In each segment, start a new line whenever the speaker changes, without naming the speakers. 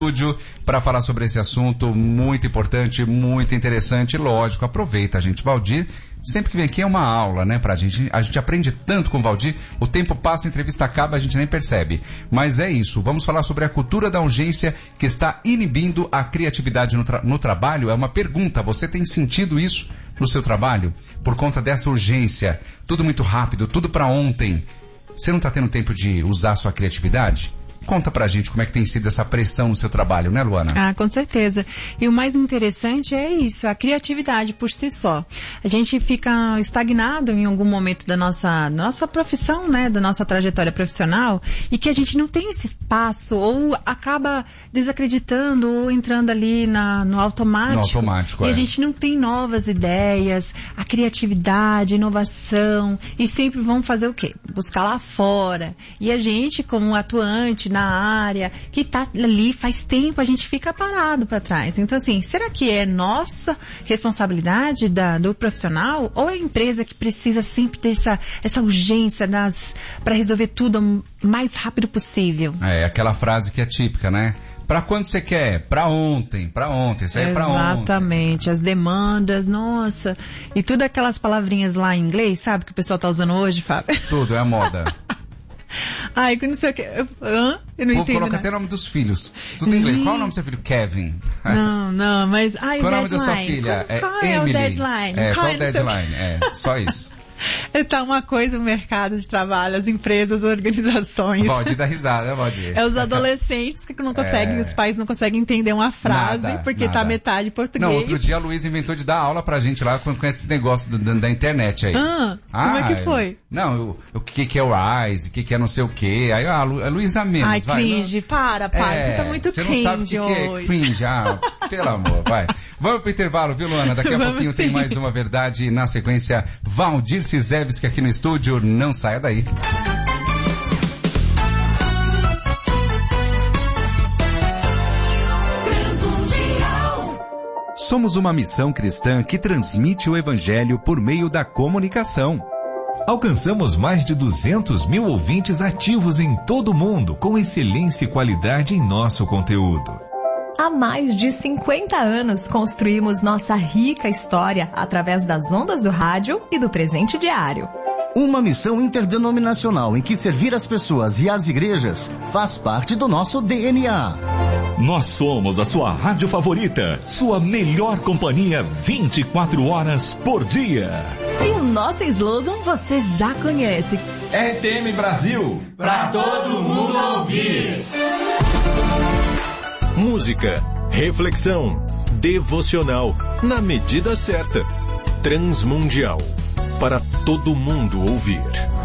para falar sobre esse assunto muito importante, muito interessante. Lógico, aproveita, gente. Valdir, sempre que vem aqui é uma aula, né, pra gente. A gente aprende tanto com o Valdir, o tempo passa, a entrevista acaba, a gente nem percebe. Mas é isso, vamos falar sobre a cultura da urgência que está inibindo a criatividade no trabalho. É uma pergunta, você tem sentido isso no seu trabalho? Por conta dessa urgência, tudo muito rápido, tudo para ontem. Você não está tendo tempo de usar a sua criatividade? Conta pra gente como é que tem sido essa pressão no seu trabalho, né, Luana?
Ah, com certeza. E o mais interessante é isso, a criatividade por si só. A gente fica estagnado em algum momento da nossa profissão, né, da nossa trajetória profissional, e que a gente não tem esse espaço, ou acaba desacreditando, ou entrando ali no automático. No automático, e a gente não tem novas ideias, a criatividade, inovação, e sempre vamos fazer o quê? Buscar lá fora. E a gente, como atuante na área, que está ali faz tempo, a gente fica parado para trás. Então, assim, será que é nossa responsabilidade do profissional, ou é a empresa que precisa sempre ter essa urgência para resolver tudo o mais rápido possível? É aquela frase que é típica, né? Pra quando você quer? Pra ontem, isso aí é pra ontem. Exatamente, as demandas, nossa, e tudo aquelas palavrinhas lá em inglês, sabe, que o pessoal tá usando hoje, Fábio? Tudo, é a moda. Ai, que não sei o que. Eu não entendo. Coloca até o nome dos filhos. Tudo em inglês. Qual é o nome do seu filho? Kevin. Não, mas. Ai, qual é o nome da sua filha? Qual é Emily. O deadline? Qual é o deadline? Só isso. Tá uma coisa no mercado de trabalho, as empresas, as organizações. Pode dar risada, pode. É os adolescentes que não conseguem, os pais não conseguem entender uma frase, porque tá metade português. Não, outro dia a Luísa inventou de dar aula pra gente lá com esse negócio da internet aí. Como é que foi? Não, o que é o RISE, o que é não sei o que. Aí a Luísa menos. Ai, cringe, para, você tá muito cringe. Você não sabe o que é cringe, pelo amor, vai. Vamos pro intervalo, viu, Luana? Daqui a pouquinho tem mais uma verdade. Na sequência, Valdir Cizevski aqui no estúdio, não saia daí. Somos uma missão cristã que transmite o evangelho por meio da comunicação.
Alcançamos mais de 200 mil ouvintes ativos em todo o mundo, com excelência e qualidade em nosso conteúdo.
Há mais de 50 anos construímos nossa rica história através das ondas do rádio e do presente diário.
Uma missão interdenominacional em que servir as pessoas e as igrejas faz parte do nosso DNA.
Nós somos a sua rádio favorita, sua melhor companhia 24 horas por dia.
E o nosso slogan você já conhece.
RTM Brasil, pra todo mundo ouvir.
Música, reflexão, devocional, na medida certa. Transmundial, para todo mundo ouvir.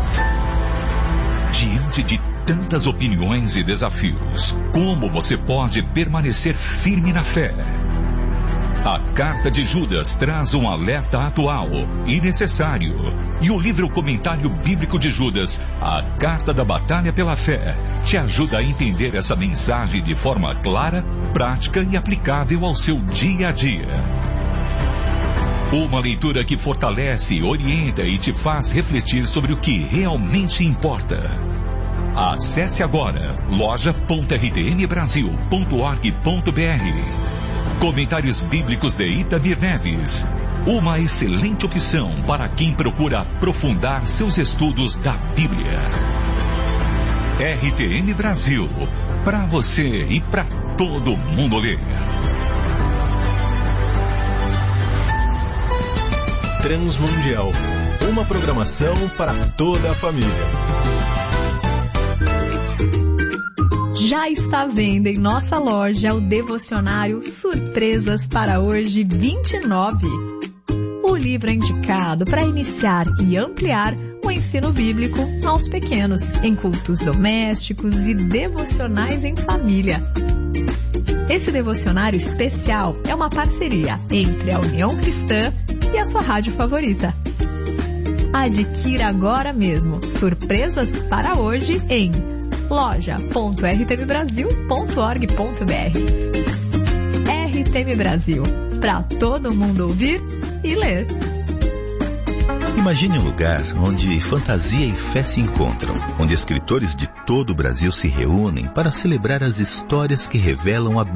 Diante de tantas opiniões e desafios, como você pode permanecer firme na fé? A Carta de Judas traz um alerta atual e necessário. E o livro Comentário Bíblico de Judas, a Carta da Batalha pela Fé, te ajuda a entender essa mensagem de forma clara, prática e aplicável ao seu dia a dia. Uma leitura que fortalece, orienta e te faz refletir sobre o que realmente importa. Acesse agora loja.rtmbrasil.org.br. Comentários Bíblicos de Itamir Neves. Uma excelente opção para quem procura aprofundar seus estudos da Bíblia. RTM Brasil. Para você e para todo mundo ler.
Transmundial. Uma programação para toda a família.
Já está à venda em nossa loja o devocionário Surpresas para Hoje 29. O livro é indicado para iniciar e ampliar o ensino bíblico aos pequenos, em cultos domésticos e devocionais em família. Esse devocionário especial é uma parceria entre a União Cristã e a sua rádio favorita. Adquira agora mesmo Surpresas para Hoje em loja.rtmbrasil.org.br. RTM Brasil, para todo mundo ouvir e ler.
Imagine um lugar onde fantasia e fé se encontram, onde escritores de todo o Brasil se reúnem para celebrar as histórias que revelam a